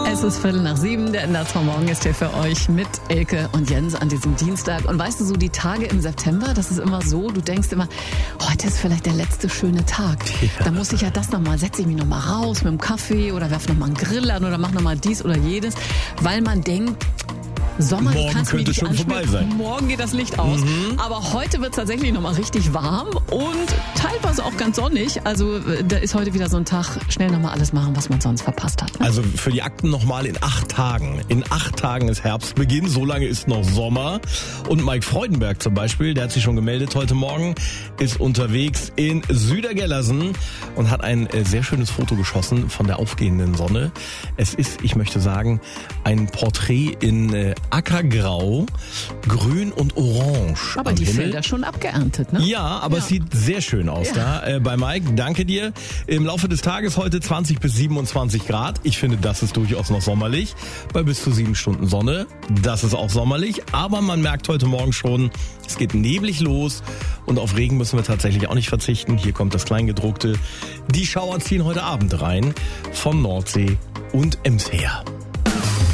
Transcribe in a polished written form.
Es ist 6:15, der Ender vom Morgen ist hier für euch mit Elke und Jens an diesem Dienstag. Und weißt du, so die Tage im September, das ist immer so, du denkst immer, heute ist vielleicht der letzte schöne Tag. Ja. Da muss ich ja das nochmal, setze ich mich nochmal raus mit dem Kaffee oder werfe nochmal einen Grill an oder mache nochmal dies oder jenes, weil man denkt, Sommer, morgen könnte schon vorbei sein. Morgen geht das Licht aus. Aber heute wird es tatsächlich nochmal richtig warm und teilweise auch ganz sonnig. Also da ist heute wieder so ein Tag, schnell nochmal alles machen, was man sonst verpasst hat. Ne? Also für die Akten nochmal in 8 Tagen. In 8 Tagen ist Herbstbeginn, so lange ist noch Sommer. Und Mike Freudenberg zum Beispiel, der hat sich schon gemeldet heute Morgen, ist unterwegs in Südergellersen und hat ein sehr schönes Foto geschossen von der aufgehenden Sonne. Es ist, ich möchte sagen, ein Porträt in Ackergrau, Grün und Orange. Aber die Felder schon abgeerntet, ne? Ja, aber es sieht sehr schön aus da bei Mike. Danke dir. Im Laufe des Tages heute 20 bis 27 Grad. Ich finde, das ist durchaus noch sommerlich. Bei bis zu 7 Stunden Sonne. Das ist auch sommerlich. Aber man merkt heute Morgen schon, es geht neblig los. Und auf Regen müssen wir tatsächlich auch nicht verzichten. Hier kommt das Kleingedruckte. Die Schauer ziehen heute Abend rein von Nordsee und Ems her.